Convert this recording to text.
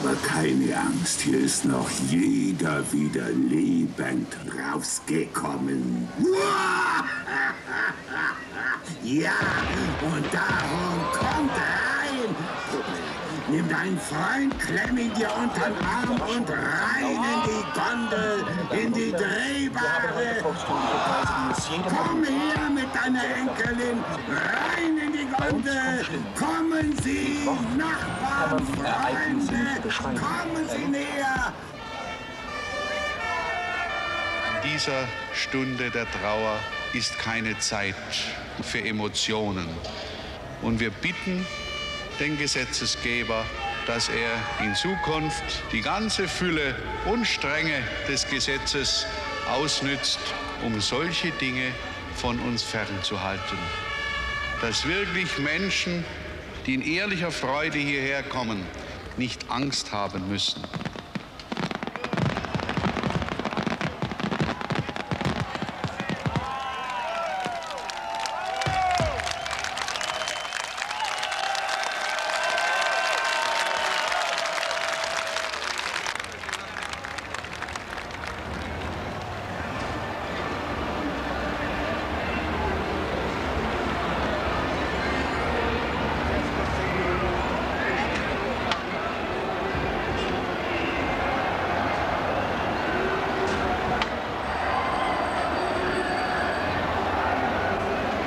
Aber keine Angst, hier ist noch jeder wieder lebend rausgekommen. Ja, und darum kommt rein. Nimm deinen Freund, klemm ihn dir untern Arm und rein in die Gondel, in die Drehbare. Komm her mit deiner Enkelin, rein in die Gondel. Kommen Sie, Nachbarn, Freunde, kommen Sie näher. In dieser Stunde der Trauer ist keine Zeit für Emotionen. Und wir bitten den Gesetzesgeber, dass er in Zukunft die ganze Fülle und Strenge des Gesetzes ausnützt, um solche Dinge von uns fernzuhalten. Dass wirklich Menschen, die in ehrlicher Freude hierher kommen, nicht Angst haben müssen.